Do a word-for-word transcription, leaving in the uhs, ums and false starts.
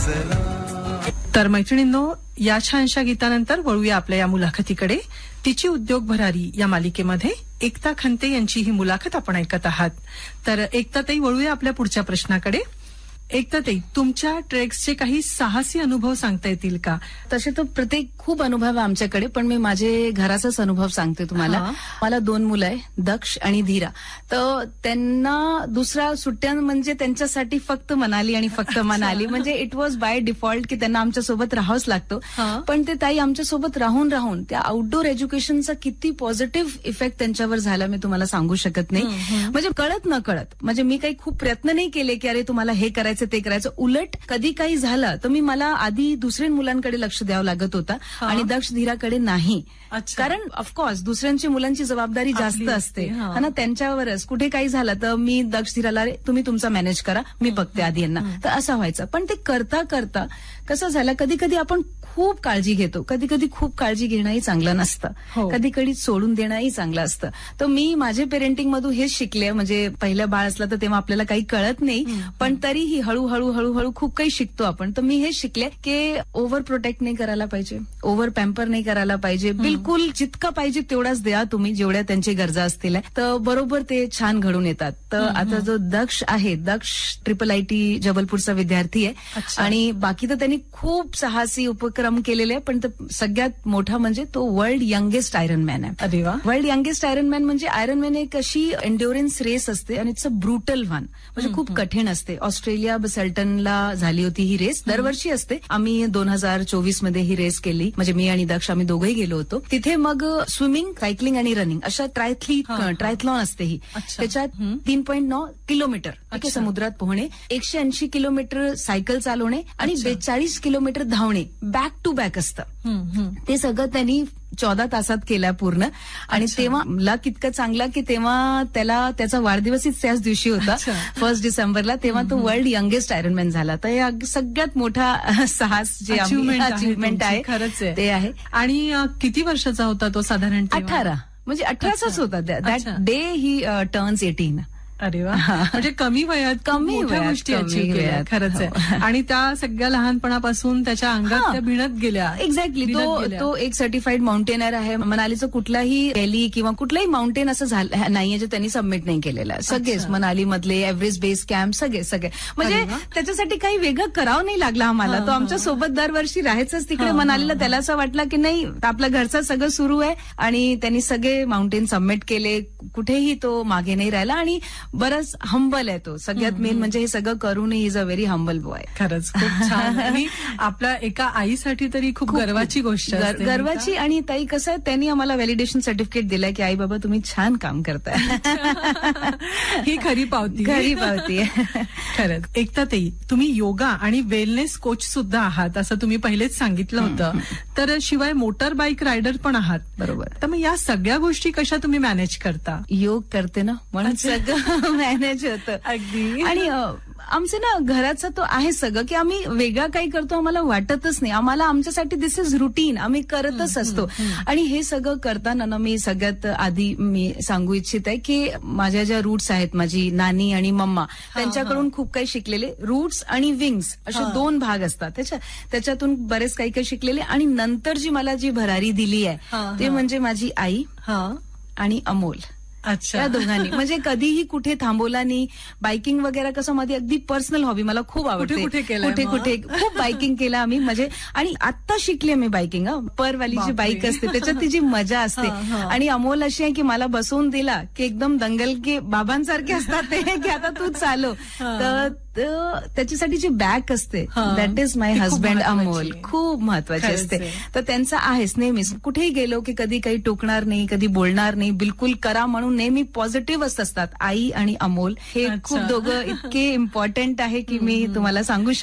तर मैत्रिणींनो, या छानशा गीतानंतर वळूया आपल्या या मुलाखतीकडे. तिची उद्योग भरारी या मालिकेमध्ये एकता खंते यांची ही मुलाखत आपण ऐकत आहात. तर एकताताई, वळूया आपल्या पुढच्या प्रश्नाकडे. एकताताई, तुमच्या ट्रेक्सचे काही साहसी अनुभव सांगता येतील का? तसे तर प्रत्येक खूप अनुभव आहे आमच्याकडे, पण मी माझे घराचाच अनुभव सांगते तुम्हाला. मला दोन मुलं आहे, दक्ष आणि धीरा. तर त्यांना दुसऱ्या सुट्ट्या म्हणजे त्यांच्यासाठी फक्त मनाली आणि फक्त मनाली, म्हणजे इट वॉज बाय डिफॉल्ट की त्यांना आमच्यासोबत राहावंच लागतं. पण ते ताई आमच्यासोबत राहून राहून त्या आउटडोर एज्युकेशनचा किती पॉझिटिव्ह इफेक्ट त्यांच्यावर झाला मी तुम्हाला सांगू शकत नाही. म्हणजे कळत न कळत, म्हणजे मी काही खूप प्रयत्न नाही केले की अरे तुम्हाला हे करायचं ते करायचं. उलट कधी काही झालं तर मी मला आधी दुसऱ्या मुलांकडे लक्ष द्यावं लागत होतं आणि दक्ष धीराकडे नाही. कारण ऑफकोर्स दुसऱ्यांची मुलांची जबाबदारी जास्त असते ना, त्यांच्यावरच. कुठे काही झालं तर मी दक्ष धीराला तुम्ही तुमचा मॅनेज करा, मी बघते आधी यांना. तर असं व्हायचं. पण ते करता करता कसं झालं, कधी कधी आपण खूप काळजी घेतो, कधी कधी खूप काळजी घेणंही चांगलं नसतं, कधी कधी सोडून देणंही चांगलं असतं. तर मी माझे पेरेंटिंग मधून हेच शिकले. म्हणजे पहिलं बाळ असलं तर तेव्हा आपल्याला काही कळत नाही, पण तरीही हळूहळू हळूहळू खूप काही शिकतो आपण. तर मी हेच शिकले की ओव्हर प्रोटेक्ट नाही करायला पाहिजे, ओव्हर पॅम्पर नाही करायला पाहिजे. बिलकुल जितकं पाहिजे तेवढाच द्या तुम्ही, जेवढ्या त्यांची गरजा असतील, तर बरोबर ते छान घडून येतात. तर आता जो दक्ष आहे, दक्ष ट्रिपल आय टी जबलपूरचा विद्यार्थी आहे आणि बाकी तर त्यांनी खूप साहसी उपक्रम केलेले आहे. पण सगळ्यात मोठा म्हणजे तो वर्ल्ड यंगेस्ट आयरन मॅन आहे. अरे वा. वर्ल्ड यंगेस्ट आयरन मॅन म्हणजे आयरन मॅन एक अशी एन्ड्युरन्स रेस असते आणि इट्स अ ब्रुटल वन, म्हणजे खूप कठीण असते. ऑस्ट्रेलिया बसल्टनला झाली होती ही रेस, दरवर्षी असते. आम्ही दोन हजार चोवीस मध्ये ही रेस केली, म्हणजे मी आणि दक्ष आम्ही दोघेही गेलो होतो. तिथे मग स्विमिंग, सायकलिंग आणि रनिंग अशा ट्रायथली ट्रायथलॉन असते ही. त्याच्यात तीन पॉईंट नऊ किलोमीटर ठीक आहे समुद्रात पोहणे, एकशे ऐंशी किलोमीटर सायकल चालवणे आणि बेचाळीस किलोमीटर धावणे बॅक टू बॅक असतं. ते सगळं त्यांनी चौदा तासात केला पूर्ण. आणि तेव्हा लक इतकं चांगला की तेव्हा त्याला त्याचा वाढदिवसच त्याच दिवशी होता, फर्स्ट डिसेंबरला. तेव्हा तो वर्ल्ड यंगेस्ट आयरनमॅन झाला. तर हे सगळ्यात मोठा साहस जे अचिव्हमेंट आहे खरंच ते आहे. आणि किती वर्षाचा होता तो साधारण? अठरा, म्हणजे अठराचाच होता. That day he turns eighteen. अरे वा. म्हणजे कमी वयात कमी गोष्टी अचीव्ह केल्या, खरंच आहे. आणि त्या सगळ्या लहानपणापासून त्याच्या अंगात त्या भिनत गेल्या. एक्झॅक्टली. तो तो एक सर्टिफाईड माउंटेनर आहे. मनालीचं कुठलाही रॅली किंवा कुठलाही माउंटेन असं झालं नाहीये जे त्यांनी सबमिट नाही केलेलं. सगळेच मनाली मधले एव्हरेस्ट बेस कॅम्प सगळे सगळे, म्हणजे त्याच्यासाठी काही वेगळं करावं नाही लागलं आम्हाला. तो आमच्या सोबत दरवर्षी राहायचंच तिकडे मनालीला. त्याला असं वाटलं की नाही आपलं घरचं सगळं सुरू आहे आणि त्यांनी सगळे माउंटेन सबमिट केले, कुठेही तो मागे नाही राहिला. आणि बरंच हंबल आहे तो. सगळ्यात मेन म्हणजे हे सगळं करूनही is a very humble boy. खरंच खूप छान. आणि आपल्या एका आईसाठी तरी खूप गर्वाची गोष्ट, गर्वाची. आणि ताई कसं आहे, त्यांनी आम्हाला व्हॅलिडेशन सर्टिफिकेट दिलंय की आई बाबा तुम्ही छान काम करताय. ही खरी पावती, खरी पावती आहे. खरंच. एकता ताई, तुम्ही योगा आणि वेलनेस कोच सुद्धा आहात असं तुम्ही पहिलेच सांगितलं होतं. तर शिवाय मोटर बाईक रायडर पण आहात. बरोबर. तर मग या सगळ्या गोष्टी कशा तुम्ही मॅनेज करता? योग करते ना, म्हणून सगळं मॅनेज होतं. अगदी. आणि आमचं ना घराचं तो आहे सगळं की आम्ही वेगळं काही करतो आम्हाला वाटतच नाही. आम्हाला आमच्यासाठी दिस इज रुटीन, आम्ही करतच असतो. आणि हे सगळं करताना ना मी सगळ्यात आधी मी सांगू इच्छित आहे की माझ्या ज्या रूट्स आहेत, माझी नानी आणि मम्मा, त्यांच्याकडून खूप काही शिकलेले. रूट्स आणि विंग्स असे दोन भाग असतात, त्याच्या त्याच्यातून बरेच काही काही शिकलेले. आणि नंतर जी मला जी भरारी दिली आहे ते म्हणजे माझी आई आणि अमोल. अच्छा. या दोघांनी म्हणजे कधीही कुठे थांबवला नाही. बायकिंग वगैरे कसं माझी अगदी पर्सनल हॉबी, मला खूप आवडते. कुठे कुठे कुठे खूप बायकिंग केलं आम्ही. म्हणजे आणि आता शिकले मी बायकिंग. परवाली जी बाईक असते त्याच्यात तिची मजा असते. आणि अमोल अशी आहे की मला बसवून दिला की एकदम दंगल के बाबांसारखे असतात ते की आता तू चालव. तर त्याच्यासाठी जी बॅक असते that is my husband Amol, खूप महत्वाची असते. तर त्यांचं आहेच नेहमीच. कुठेही गेलो की कधी काही टोकणार नाही, कधी बोलणार नाही, बिलकुल करा म्हणून नेहमी पॉझिटिव्हच असतात. आई आणि अमोल हे खूप दोघं इतके इम्पॉर्टंट आहे की मी तुम्हाला सांगू शकते.